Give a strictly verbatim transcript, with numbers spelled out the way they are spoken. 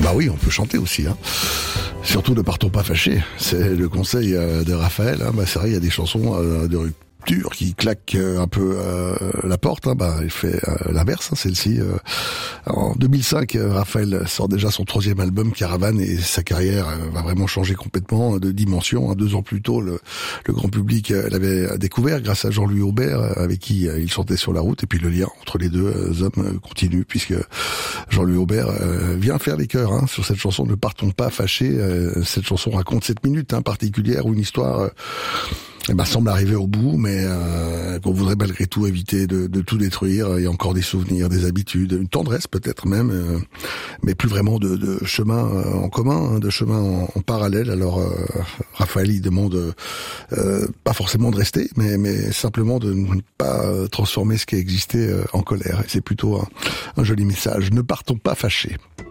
Bah oui, on peut chanter aussi. Hein. Surtout ne partons pas fâchés. C'est le conseil de Raphaël. Hein. Bah, c'est vrai, il y a des chansons de rupture qui claque un peu euh, la porte, hein, bah il fait euh, l'inverse, hein, celle-ci. Euh, en deux mille cinq, euh, Raphaël sort déjà son troisième album Caravane et sa carrière euh, va vraiment changer complètement de dimension. Hein. Deux ans plus tôt, le, le grand public euh, l'avait découvert grâce à Jean-Louis Aubert, euh, avec qui euh, il chantait sur la route. Et puis le lien entre les deux euh, hommes euh, continue puisque Jean-Louis Aubert euh, vient faire les chœurs hein, sur cette chanson. Ne partons pas fâchés. Euh, cette chanson raconte sept minutes hein, particulière où une histoire euh, Eh ben, semble arriver au bout, mais euh, qu'on voudrait malgré tout éviter de, de tout détruire. Il y a encore des souvenirs, des habitudes, une tendresse peut-être même, euh, mais plus vraiment de, de chemin en commun, hein, de chemin en, en parallèle. Alors euh, Raphaël il demande euh, pas forcément de rester, mais, mais simplement de ne pas transformer ce qui a existé en colère. Et c'est plutôt un, un joli message. Ne partons pas fâchés.